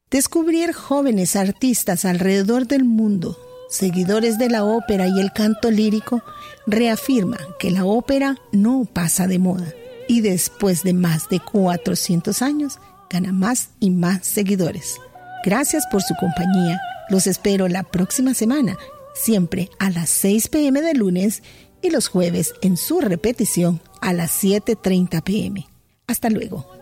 Descubrir jóvenes artistas alrededor del mundo, seguidores de la ópera y el canto lírico, reafirma que la ópera no pasa de moda y después de más de 400 años gana más y más seguidores. Gracias por su compañía. Los espero la próxima semana, siempre a las 6 p.m. de lunes y los jueves en su repetición a las 7:30 p.m. Hasta luego.